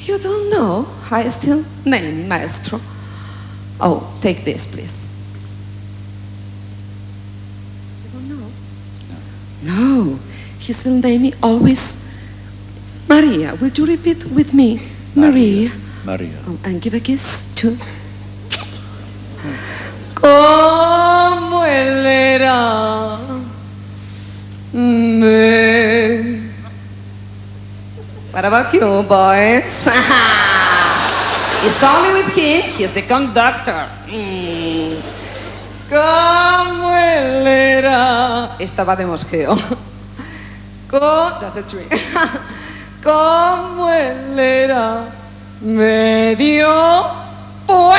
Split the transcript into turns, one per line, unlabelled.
You don't know? I still name maestro. Oh, take this, please. You don't know? No. He still name me always Maria. Will you repeat with me? Maria.
Maria.
Oh, and give a kiss too. Como él era me. What about you, boys? It's only with him. He's the conductor. Como él era. Esta va de mosqueo. That's the tree. Como él era medio pues.